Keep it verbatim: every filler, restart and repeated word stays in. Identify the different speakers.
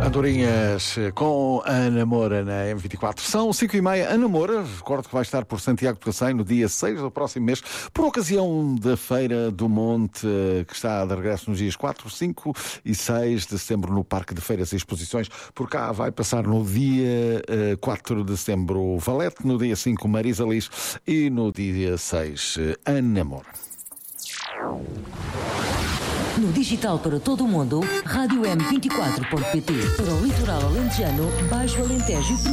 Speaker 1: Andorinhas com Ana Moura na M vinte e quatro. São cinco e meia. Ana Moura, recordo que vai estar por Santiago de Cacém no dia seis do próximo mês, por ocasião da Feira do Monte, que está de regresso nos dias quatro, cinco e seis de setembro no Parque de Feiras e Exposições. Por cá vai passar no dia quatro de setembro Valete, no dia cinco Marisa Liz e no dia seis Ana Moura.
Speaker 2: No digital para todo o mundo, rádio m vinte e quatro ponto pt. Para o litoral alentejano, Baixo Alentejo e